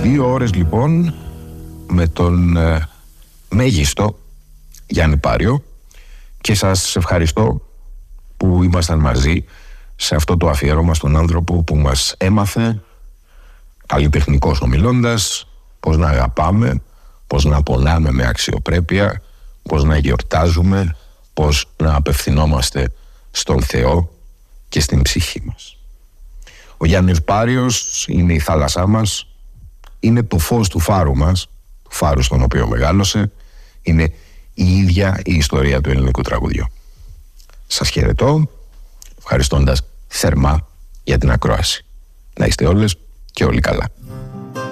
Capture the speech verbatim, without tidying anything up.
Δύο ώρες λοιπόν με τον ε, μέγιστο Γιάννη Πάριο, και σας ευχαριστώ που ήμασταν μαζί σε αυτό το αφιέρωμα στον άνθρωπο που μας έμαθε, καλλιτεχνικός ομιλώντας, πώς να αγαπάμε, πώς να πονάμε με αξιοπρέπεια, πώς να γιορτάζουμε, πώς να απευθυνόμαστε στον Θεό και στην ψυχή μας. Ο Γιάννης Πάριος είναι η θάλασσά μας, είναι το φως του φάρου μας, του φάρου στον οποίο μεγάλωσε, είναι η ίδια η ιστορία του ελληνικού τραγουδιού. Σας χαιρετώ, ευχαριστώντας θερμά για την ακρόαση. Να είστε όλες και όλοι καλά.